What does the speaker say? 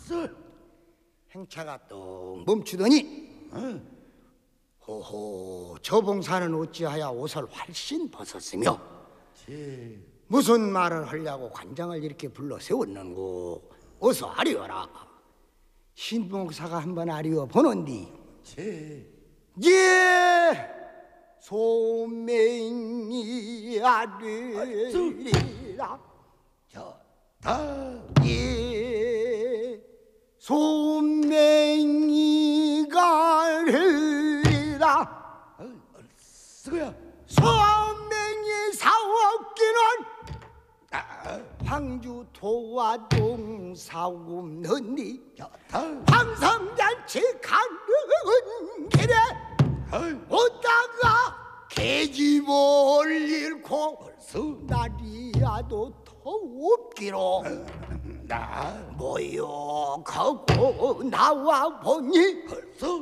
행차가 또 멈추더니 호호 저 봉사는 어찌하여 옷을 훨씬 벗었으며 무슨 말을 하려고 관장을 이렇게 불러 세웠는고 어서 아리워라. 신봉사가 한번 아리워 보는디 예 소맹이 아리리라 예 소맹이가 아리라 쓰고야 소맹이 사옵기는 황주 도화동 사옵느니 황성잔치 가는 길에 오다가 계집을 잃고 날이야도 더웁기로 모욕하고 나와 보니